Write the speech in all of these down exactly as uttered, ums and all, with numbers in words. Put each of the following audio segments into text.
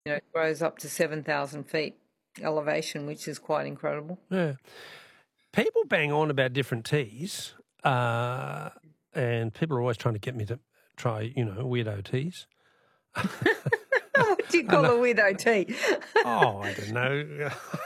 You know, it grows up to seven thousand feet elevation, which is quite incredible. Yeah. People bang on about different teas, uh, and people are always trying to get me to try, you know, weirdo teas. What do you call a weirdo tea? Oh, I don't know.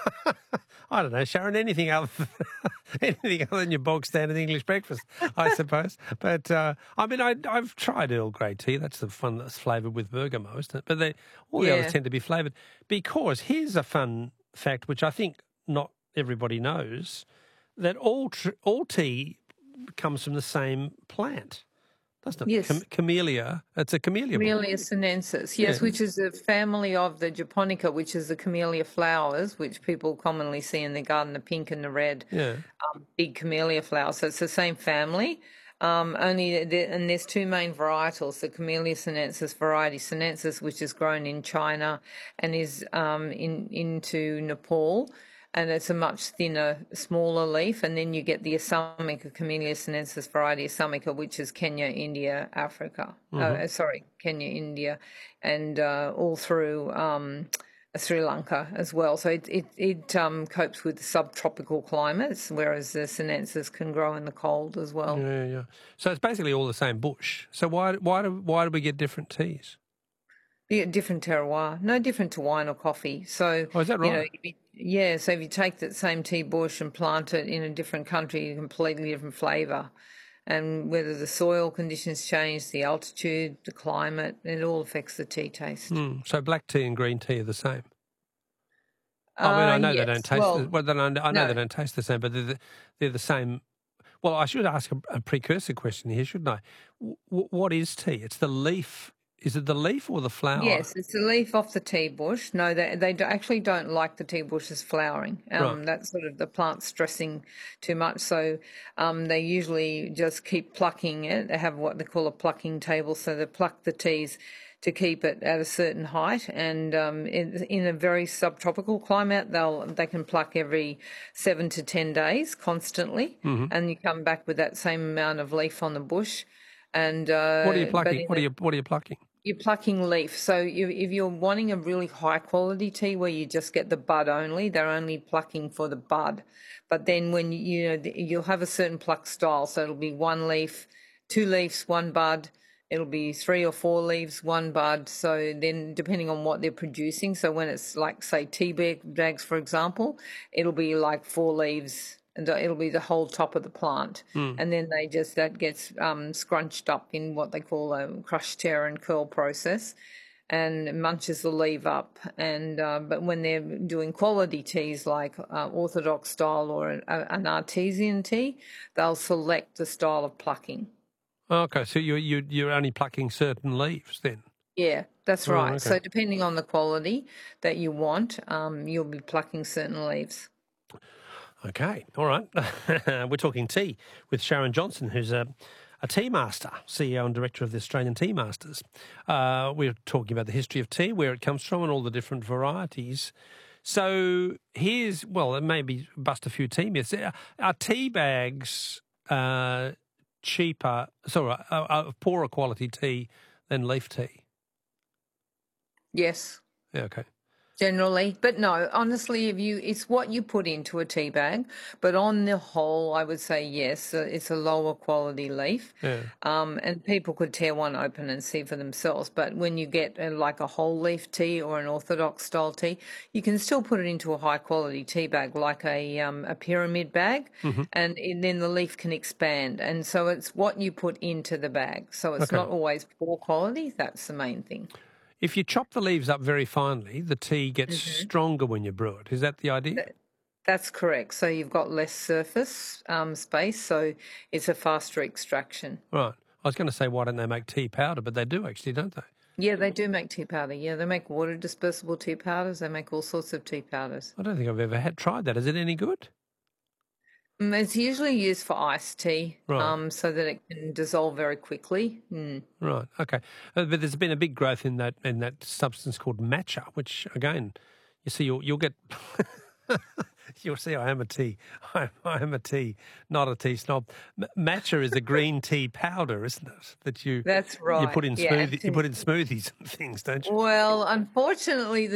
I don't know, Sharon. Anything other, anything other than your bog standard English breakfast, I suppose. But uh, I mean, I, I've tried Earl Grey tea. That's the one that's flavoured with bergamot, but they, all the Yeah. others tend to be flavoured. Because here's a fun fact, which I think not everybody knows, that all tr- all tea comes from the same plant. Doesn't it? Yes. Cam- camellia. It's a camellia. Camellia sinensis, yes, Yeah. which is a family of the japonica, which is the camellia flowers, which people commonly see in their garden, the pink and the red, Yeah. um, big camellia flowers. So it's the same family. Um, only the, and there's two main varietals: the Camellia sinensis variety sinensis, which is grown in China and is um, in into Nepal, and it's a much thinner, smaller leaf. And then you get the Assamica, Camellia sinensis variety Assamica, which is Kenya, India, Africa. Mm-hmm. Uh, sorry, Kenya, India, and uh, all through. Um, Sri Lanka as well. So it it, it um, copes with subtropical climates, whereas the sinensis can grow in the cold as well. Yeah, yeah. So it's basically all the same bush. So why why do why do we get different teas? Yeah, different terroir, no different to wine or coffee. So, Oh, is that you know, right? if you, yeah, so if you take that same tea bush and plant it in a different country, a completely different flavour. And whether the soil conditions change, the altitude, the climate, it all affects the tea taste. Mm. So black tea and green tea are the same. I mean, Uh, I know they yes. don't taste. Well, the, well, then I, I know no. they don't taste the same, but they're the, they're the same. Well, I should ask a, a precursor question here, shouldn't I? W- what is tea? It's the leaf. Is it the leaf or the flower? Yes, it's the leaf off the tea bush. No, they they do- actually don't like the tea bushes flowering. Um, Right. That's sort of the plant stressing too much. So um, they usually just keep plucking it. They have what they call a plucking table. So they pluck the teas to keep it at a certain height. And um, in, in a very subtropical climate, they'll they can pluck every seven to ten days constantly, Mm-hmm. and you come back with that same amount of leaf on the bush. And uh, What are you but plucking? in What are a- you What are you plucking? you're plucking leaf. So you, if you're wanting a really high quality tea where you just get the bud only, they're only plucking for the bud. But then when you, you know, you'll have a certain pluck style. So it'll be one leaf, two leaves, one bud. It'll be three or four leaves, one bud. So then depending on what they're producing. So when it's like, say, tea bag- bags, for example, it'll be like four leaves and it'll be the whole top of the plant. Mm. And then they just, that gets um, scrunched up in what they call a crush, tear and curl process and munches the leaf up. And uh, but when they're doing quality teas like uh, orthodox style or an, an artesian tea, they'll select the style of plucking. Okay, so you you you're only plucking certain leaves then. Yeah, that's Oh, right. okay. So depending on the quality that you want, um, you'll be plucking certain leaves. Okay, all right. We're talking tea with Sharon Johnson, who's a, a tea master, C E O and director of the Australian Tea Masters. Uh, we're talking about the history of tea, where it comes from, and all the different varieties. So here's, well, maybe bust a few tea myths. Are, are tea bags uh, cheaper, sorry, uh, uh, poorer quality tea than leaf tea? Yes. Yeah, okay. Generally, but no, honestly, if you, it's what you put into a tea bag. But on the whole, I would say yes, uh, it's a lower quality leaf. Yeah. Um, and people could tear one open and see for themselves. But when you get uh, like a whole leaf tea or an orthodox style tea, you can still put it into a high quality tea bag, like a um, a pyramid bag, Mm-hmm. and, and then the leaf can expand. And so it's what you put into the bag. So it's Okay. not always poor quality. That's the main thing. If you chop the leaves up very finely, the tea gets Mm-hmm. stronger when you brew it. Is that the idea? That's correct. So you've got less surface um, space, so it's a faster extraction. Right. I was going to say, why don't they make tea powder? But they do actually, don't they? Yeah, they do make tea powder. Yeah, they make water dispersible tea powders. They make all sorts of tea powders. I don't think I've ever had tried that. Is it any good? Mm, It's usually used for iced tea, Right. um, so that it can dissolve very quickly. Mm. Right. Okay. Uh, But there's been a big growth in that in that substance called matcha, which again, you see, you'll, you'll get You'll see, I am a tea. I, I am a tea, not a tea snob. M- matcha is a green tea powder, isn't it? That you That's right. you put in Yeah, smoothie, you put in smoothies and things, don't you? well, unfortunately,